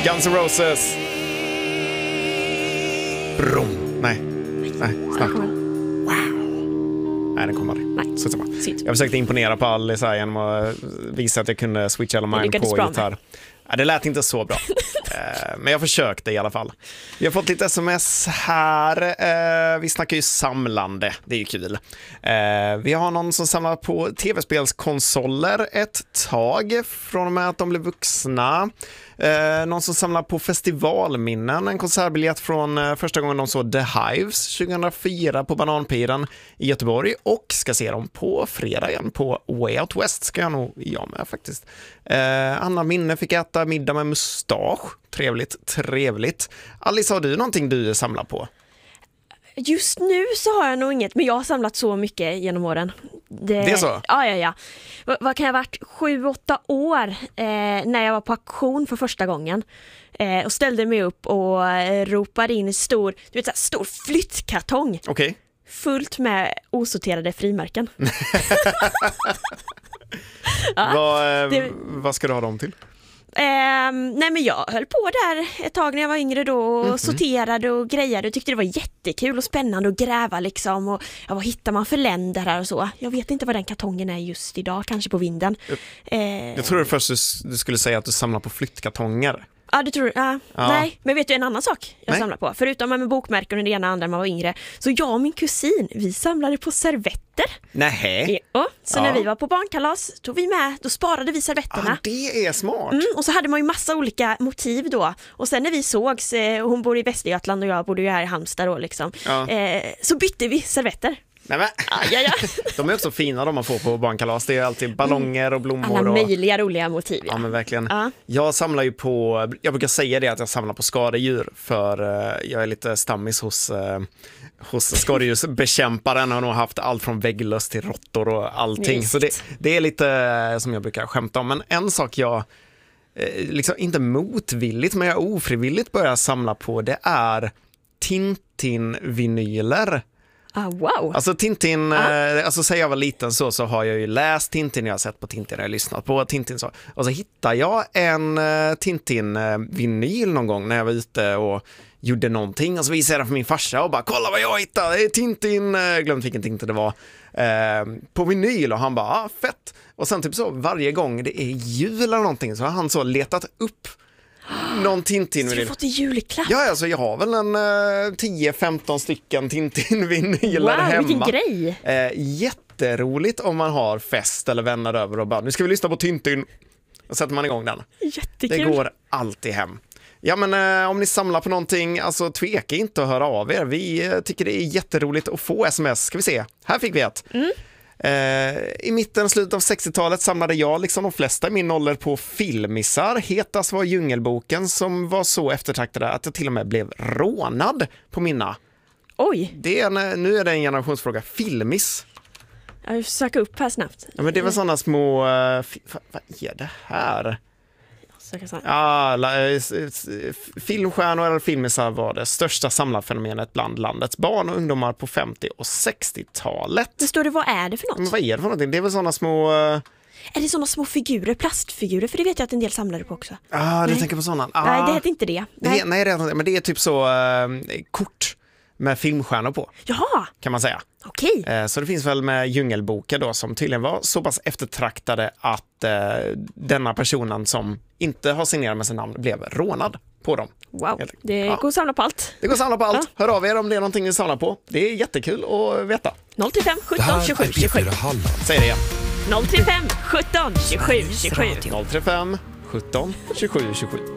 Guns N' Roses. Brum. Nej, snabbt. Nej, den kommer aldrig. Nej. Så jag försökte imponera på Alice här genom att visa att jag kunde switcha alla mine på gitarr. Ja, det lät inte så bra. Men jag försökte i alla fall. Vi har fått lite sms här. Vi snackar ju samlande. Det är ju kul. Vi har någon som samlar på tv-spelskonsoler ett tag från och med att de blev vuxna. Någon som samlar på festivalminnen. En konsertbiljett från första gången de såg The Hives 2004 på Bananpiren i Göteborg. Och ska se dem på fredag igen på Way Out West. Ska jag med faktiskt. Anna minne fick äta middag med mustasch. Trevligt. Alice, har du någonting du samlar på? Just nu så har jag nog inget, men jag har samlat så mycket genom åren. Det är så? Ja. Vad kan jag ha varit? 7-8 år när jag var på auktion för första gången. Och ställde mig upp och ropade in en stor flyttkartong. Okej. Fullt med osorterade frimärken. Vad ska du ha dem till? Nej, men jag höll på där ett tag när jag var yngre då och sorterade och grejade och tyckte det var jättekul och spännande att gräva liksom, och vad hittar man för länder här och så. Jag vet inte vad den kartongen är just idag, kanske på vinden. Jag tror först du skulle säga att du samlar på flyttkartonger. Ja, det tror jag. Nej, men vet du en annan sak jag samlar på? Förutom med bokmärken och det ena och andra när man var yngre. Så jag och min kusin, vi samlade på servetter. Nej. Ja, så när vi var på barnkalas tog vi med, då sparade vi servetterna. Det är smart. Och så hade man ju massa olika motiv då. Och sen när vi sågs, hon bor i Västergötland och jag bodde ju här i Halmstad då liksom. Så bytte vi servetter. Nej, men. Ja. De är också fina de man får på barnkalas. Det är alltid ballonger och blommor. Alla möjliga roliga motiv. Ja, men verkligen. Jag samlar ju på, jag brukar säga det att jag samlar på skadedjur, för jag är lite stammis hos skadedjursbekämparen och har nog haft allt från vägglöss till råttor och allting. Visst. Så det är lite som jag brukar skämta om. Men en sak jag liksom inte motvilligt men jag ofrivilligt börjar samla på, det är Tintin-vinyler. Wow. Alltså Tintin, alltså säger jag var liten så har jag ju läst Tintin, jag har sett på Tintin, jag har lyssnat på Tintin så. Och så hittade jag en Tintin-vinyl någon gång när jag var ute och gjorde någonting, och så visade jag den för min farsa och bara, kolla vad jag hittade, det är Tintin, glömt vilken Tintin det var, på vinyl, och han bara, fett. Och sen typ så varje gång det är jul eller någonting så har han så letat upp någon Tintin-vinyl. Så du har fått en julklapp? Ja, alltså jag har väl en 10-15 stycken Tintin-vinyler hemma. Vilken grej! Jätteroligt om man har fest eller vänner över och bara, nu ska vi lyssna på Tintin. Och sätter man igång den. Jättekul. Det går alltid hem. Ja, men om ni samlar på någonting, alltså tveka inte att höra av er. Vi tycker det är jätteroligt att få sms. Ska vi se, här fick vi ett. I mitten, slutet av 60-talet samlade jag liksom de flesta i min ålder på filmisar. Hetast var Djungelboken, som var så eftertraktade att jag till och med blev rånad på mina. Oj. Nu är det en generationsfråga. Filmis. Jag söker upp här snabbt. Ja, men det var sådana små... vad är det här? Filmstjärnor eller filmisar var det största samlarfenomenet bland landets barn och ungdomar på 50- och 60-talet. Det står det, vad är det för något? Men vad är det för någonting? Det är väl sådana små... Är det sådana små figurer, plastfigurer? För det vet jag att en del samlade på också. Du tänker på sådana? Nej, det heter inte det. Nej, det är inte det. Men det är typ så kort med filmstjärnor på. Jaha! Kan man säga. Okej. Så det finns väl med Djungelboken då, som tydligen var så pass eftertraktade att denna personen som inte har signerat med sin namn blev rånad på dem. Wow, det går att samla på allt. Det går att samla på allt. Hör av er om det är någonting ni samlar på. Det är jättekul att veta. 035 17 27 27. Säg det igen. 035 17 27 27. 035 17 27 27.